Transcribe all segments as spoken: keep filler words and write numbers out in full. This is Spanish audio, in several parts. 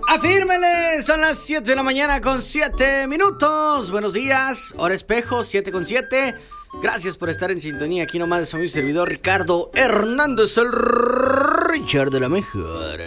Afírmele, son las siete de la mañana con siete minutos. Buenos días, hora espejo, siete con siete. Gracias por estar en sintonía. Aquí nomás de su amigo servidor Ricardo Hernández, el Richard de la mejor.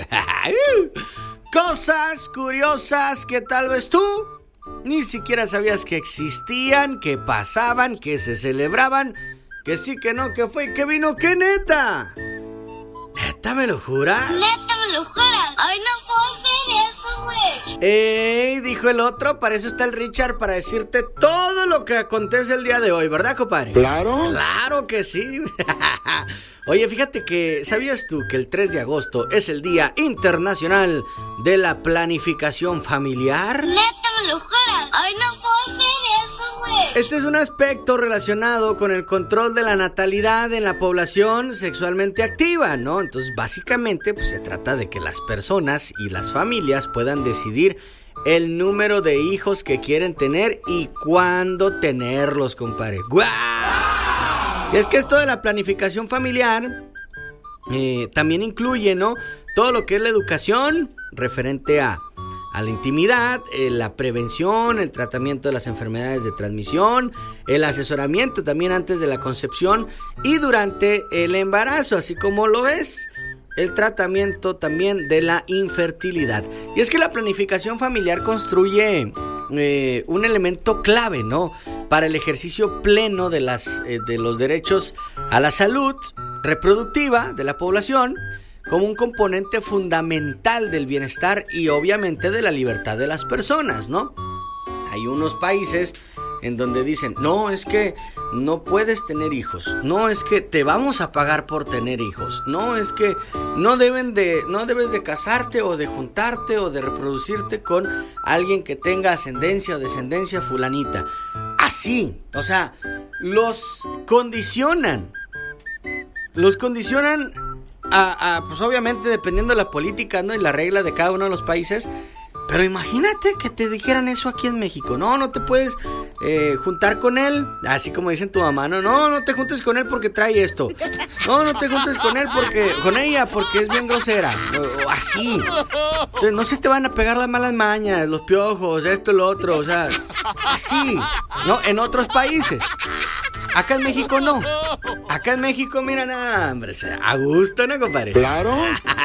Cosas curiosas que tal vez tú ni siquiera sabías que existían, que pasaban, que se celebraban, que sí, que no, que fue, que vino, que neta. ¿Neta me lo juras? ¿Neta me lo juras? Ay, no puedo hacer eso, güey. ¡Ey! Dijo el otro, para eso está el Richard, para decirte todo lo que acontece el día de hoy, ¿verdad, compadre? Claro. Claro que sí. Oye, fíjate que, ¿sabías tú que el tres de agosto es el Día Internacional de la Planificación Familiar? ¿Neta me lo juras? Ay, no puedo hacer eso, güey. Este es un aspecto relacionado con el control de la natalidad en la población sexualmente activa, ¿no? Entonces, básicamente, pues se trata de que las personas y las familias puedan decidir el número de hijos que quieren tener y cuándo tenerlos, compadre. ¡Guau! Y es que esto de la planificación familiar eh, también incluye, ¿no?, todo lo que es la educación referente a, a la intimidad, eh, la prevención, el tratamiento de las enfermedades de transmisión, el asesoramiento también antes de la concepción y durante el embarazo, así como lo es el tratamiento también de la infertilidad. Y es que la planificación familiar construye eh, un elemento clave, ¿no?, para el ejercicio pleno de, las, eh, de los derechos a la salud reproductiva de la población, como un componente fundamental del bienestar y obviamente de la libertad de las personas, ¿no? Hay unos países en donde dicen, no, es que no puedes tener hijos, no, es que te vamos a pagar por tener hijos, no, es que no deben de, no debes de casarte o de juntarte o de reproducirte con alguien que tenga ascendencia o descendencia fulanita. Así, o sea, los condicionan, los condicionan a, a, pues obviamente dependiendo de la política, ¿no?, y la regla de cada uno de los países. Pero imagínate que te dijeran eso aquí en México. No, no te puedes eh, juntar con él. Así como dicen tu mamá. No, no, no te juntes con él porque trae esto. No, no te juntes con él porque, con ella porque es bien grosera. O, o así. Entonces, no se te van a pegar las malas mañas, los piojos, esto, lo otro. O sea, así. No, en otros países. Acá en México no. Acá en México, mira, nada, hombre, a gusto, ¿no, compadre? Claro.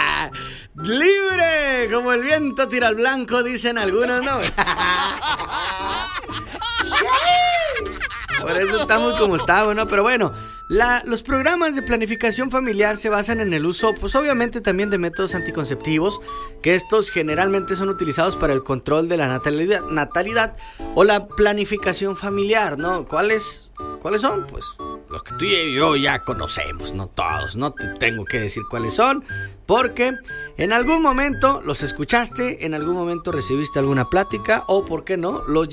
¡Libre! Como el viento tira al blanco, dicen algunos, ¿no? Por eso estamos como estamos, ¿no? Pero bueno, la, los programas de planificación familiar se basan en el uso, pues obviamente también de métodos anticonceptivos, que estos generalmente son utilizados para el control de la natalidad, natalidad o la planificación familiar, ¿no? ¿Cuáles? ¿Cuáles son? Pues los que tú y yo ya conocemos, no todos, no te tengo que decir cuáles son, porque en algún momento los escuchaste, en algún momento recibiste alguna plática o, ¿por qué no?, los